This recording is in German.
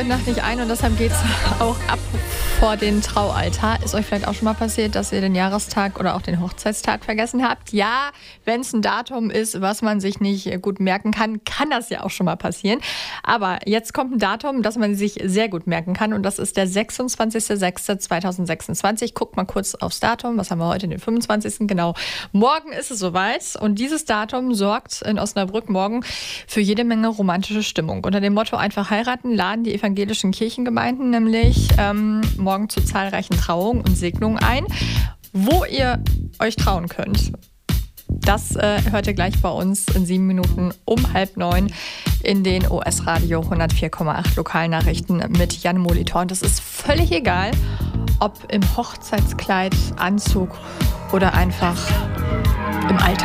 Nacht nicht ein und deshalb geht es auch ab vor den Traualtar. Ist euch vielleicht auch schon mal passiert, dass ihr den Jahrestag oder auch den Hochzeitstag vergessen habt? Ja, wenn es ein Datum ist, was man sich nicht gut merken kann, kann das ja auch schon mal passieren. Aber jetzt kommt ein Datum, das man sich sehr gut merken kann und das ist der 26.06.2026. Guckt mal kurz aufs Datum. Was haben wir heute? Den 25. Genau. Morgen ist es soweit und dieses Datum sorgt in Osnabrück morgen für jede Menge romantische Stimmung. Unter dem Motto einfach heiraten laden die evangelischen Kirchengemeinden nämlich morgen zu zahlreichen Trauungen und Segnungen ein. Wo ihr euch trauen könnt, das hört ihr gleich bei uns in 7 Minuten um 8:30 in den OS Radio 104,8 Lokalnachrichten mit Jan Molitor. Und es ist völlig egal, ob im Hochzeitskleid, Anzug oder einfach im Alltag.